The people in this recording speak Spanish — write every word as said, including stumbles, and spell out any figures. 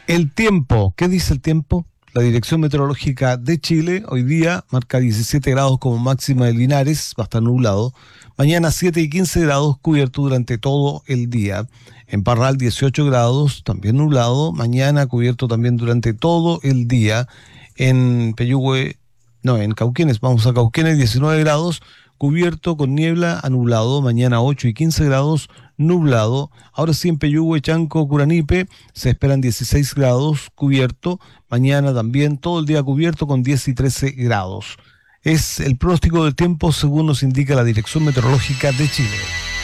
El tiempo, ¿qué dice el tiempo? La Dirección Meteorológica de Chile hoy día marca diecisiete grados como máxima de Linares, va a estar nublado. Mañana siete y quince grados, cubierto durante todo el día. En Parral dieciocho grados, también nublado. Mañana cubierto también durante todo el día. En Peyúgue, no, en Cauquenes, vamos a Cauquenes, diecinueve grados, cubierto con niebla, nublado. Mañana ocho y quince grados, nublado. Ahora sí, en Peyúgue, Chanco, Curanipe, se esperan dieciséis grados, cubierto. Mañana también todo el día cubierto con diez y trece grados. Es el pronóstico del tiempo según nos indica la Dirección Meteorológica de Chile.